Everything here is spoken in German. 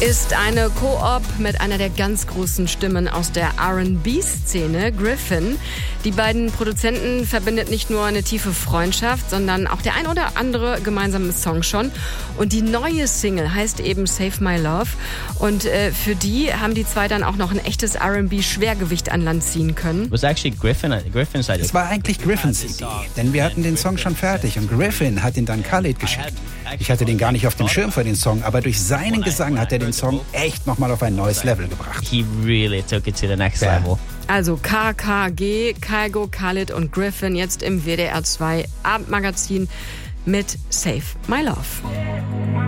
ist eine Koop mit einer der ganz großen Stimmen aus der R&B-Szene, Griffin. Die beiden Produzenten verbindet nicht nur eine tiefe Freundschaft, sondern auch der ein oder andere gemeinsame Song schon. Und die neue Single heißt eben Save My Love. Und für die haben die zwei dann auch noch ein echtes R&B-Schwergewicht an Land ziehen können. Es war eigentlich Griffins Idee, denn wir hatten den Song schon fertig und Griffin hat ihn dann Khaled geschickt. Ich hatte den gar nicht auf dem Schirm für den Song, aber durch seinen Gesang hat er den Song echt nochmal auf ein neues Level gebracht. He really took it to the next level. Also KKG, Kygo, Khaled und Griffin jetzt im WDR 2 Abendmagazin mit Save My Love.